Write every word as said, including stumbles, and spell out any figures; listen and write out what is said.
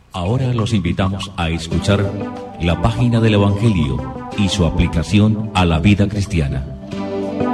Ahora los invitamos a escuchar la página del Evangelio y su aplicación a la vida cristiana.